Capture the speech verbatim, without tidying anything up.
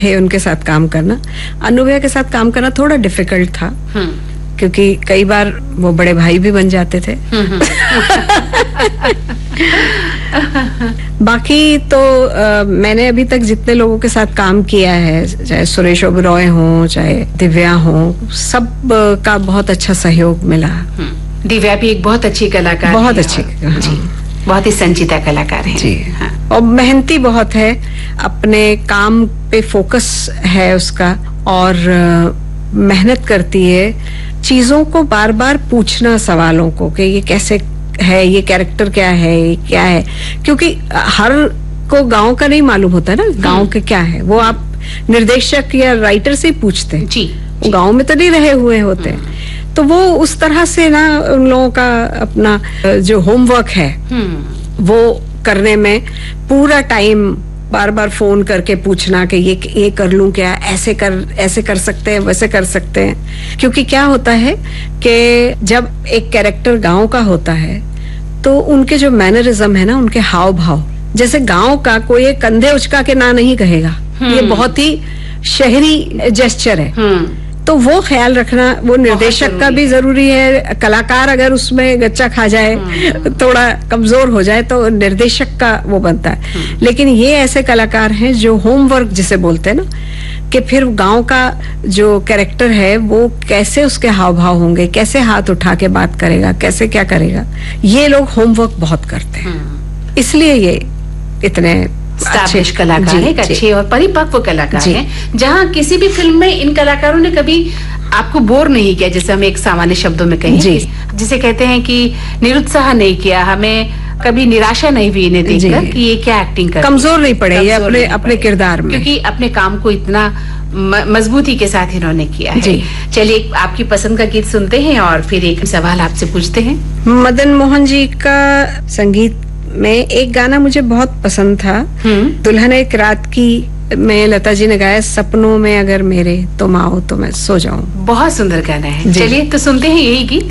है उनके साथ काम करना। अनु भैया के साथ काम करना थोड़ा डिफिकल्ट था क्योंकि कई बार वो बड़े भाई भी बन जाते थे। बाकी तो आ, मैंने अभी तक जितने लोगों के साथ काम किया है, चाहे सुरेश ओबेरॉय हो, चाहे दिव्या हो, सब का बहुत अच्छा सहयोग मिला। दिव्या भी एक बहुत अच्छी कलाकार, बहुत अच्छी, जी, बहुत ही संजीदा कलाकार है जी। हाँ। और मेहनती बहुत है, अपने काम पे फोकस है उसका, और मेहनत करती है। चीजों को बार बार पूछना, सवालों को कि ये कैसे है, ये कैरेक्टर क्या है, ये क्या है, क्योंकि हर को गांव का नहीं मालूम होता ना, गांव के क्या है, वो आप निर्देशक या राइटर से ही पूछते हैं जी, जी। गांव में तो नहीं रहे हुए होते, तो वो उस तरह से ना उन लोगों का अपना जो होमवर्क है वो करने में पूरा टाइम बार बार फोन करके पूछना कि ये ये कर लूं क्या, ऐसे कर ऐसे कर सकते हैं, वैसे कर सकते हैं। क्योंकि क्या होता है कि जब एक कैरेक्टर गांव का होता है तो उनके जो मैनरिज्म है ना, उनके हाव भाव, जैसे गांव का कोई एक कंधे उचका के ना नहीं कहेगा, ये बहुत ही शहरी जेस्चर है, तो वो ख्याल रखना वो निर्देशक का भी जरूरी है। कलाकार अगर उसमें गच्चा खा जाए, थोड़ा कमजोर हो जाए, तो निर्देशक का वो बनता है। लेकिन ये ऐसे कलाकार हैं जो होमवर्क जिसे बोलते हैं ना, कि फिर गांव का जो कैरेक्टर है वो कैसे उसके हाव भाव होंगे, कैसे हाथ उठा के बात करेगा, कैसे क्या करेगा, ये लोग होमवर्क बहुत करते हैं। इसलिए ये इतने स्टाब्लिश कलाकार है, अच्छे और परिपक्व कलाकार हैं, जहां किसी भी फिल्म में इन कलाकारों ने कभी आपको बोर नहीं किया, जैसे हम एक सामान्य शब्दों में कहें, जिसे कहते हैं कि निरुत्साह नहीं किया, हमें कभी निराशा नहीं हुई इन्हें देखकर कि ये क्या एक्टिंग कर, कमजोर नहीं पड़े ये अपने अपने किरदार में, क्योंकि अपने काम को इतना मजबूती के साथ इन्होंने किया है। चलिए आपकी पसंद का गीत सुनते हैं और फिर एक सवाल आपसे पूछते हैं। मदन मोहन जी का संगीत में एक गाना मुझे बहुत पसंद था, दुल्हन एक रात की में लता जी ने गाया, सपनों में अगर मेरे तुम आओ तो मैं सो जाऊं। बहुत सुंदर गाना है, चलिए तो सुनते हैं यही गीत।